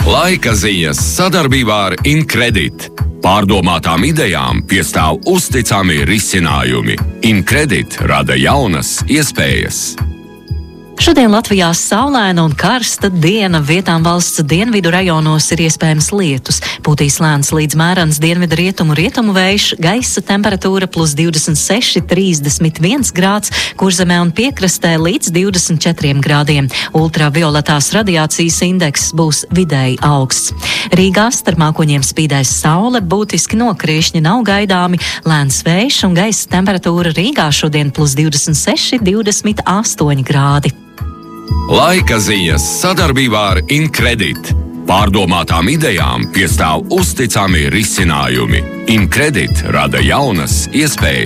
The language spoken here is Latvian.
Laika ziņas sadarbībā ar Incredit. Pārdomātām idejām piestāv uzticami risinājumi. Incredit rada jaunas iespējas. Šodien Latvijā saulaina un karsta diena. Vietām valsts dienvidu rajonos ir iespējams lietus. Pūtīs lēns līdz mērens dienvidu rietumu vējš, gaisa temperatūra plus 26–31 grāds, Kurzemē un piekrastē līdz 24 grādiem. Ultravioletās radiācijas indeks būs vidēji augsts. Rīgā starp mākoņiem spīdēs saule, būtiski nokriešņi nav gaidāmi, lēns vējš un gaisa temperatūra Rīgā šodien plus 26–28 grādi. Laika ziņas sadarbībā ar Incredit. Pārdomātām idejām piestāv uzticami risinājumi. Incredit rada jaunas iespējas.